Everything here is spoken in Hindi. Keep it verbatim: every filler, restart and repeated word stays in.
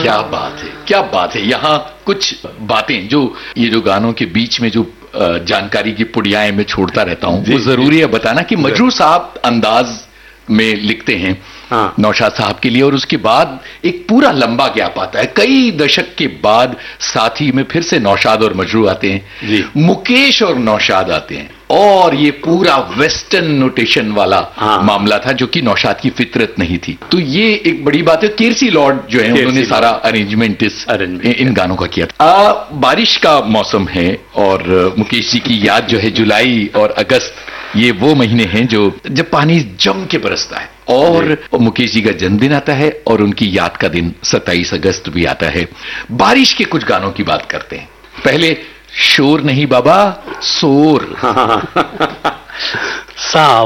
क्या बात है, क्या बात है। यहाँ कुछ बातें जो ये जो गानों के बीच में जो जानकारी की पुड़ियाएं मैं छोड़ता रहता हूं, वो जरूरी है बताना कि मजरू साहब अंदाज में लिखते हैं हाँ। नौशाद साहब के लिए, और उसके बाद एक पूरा लंबा गैप आता है, कई दशक के बाद साथी में फिर से नौशाद और मजरू आते हैं जी। मुकेश और नौशाद आते हैं, और ये पूरा वेस्टर्न नोटेशन वाला हाँ। मामला था जो कि नौशाद की फितरत नहीं थी। तो ये एक बड़ी बात है। केरसी लॉर्ड जो है उन्होंने सारा अरेंजमेंट इस इन गानों का किया था। आ, बारिश का मौसम है और मुकेश जी की याद जो है जुलाई और अगस्त, ये वो महीने हैं जो जब पानी जम के बरसता है, और मुकेश जी का जन्मदिन आता है और उनकी याद का दिन सत्ताईस अगस्त भी आता है। बारिश के कुछ गानों की बात करते हैं। पहले शोर नहीं बाबा, शोर। साहब